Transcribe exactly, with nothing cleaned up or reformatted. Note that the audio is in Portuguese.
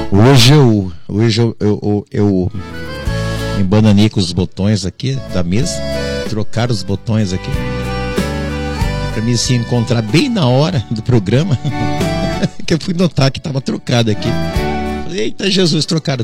Hoje eu, hoje eu, eu, eu, eu embananei com os botões aqui da mesa, trocaram os botões aqui, para mim se encontrar bem na hora do programa, que eu fui notar que estava trocado aqui. Falei, eita Jesus, trocaram.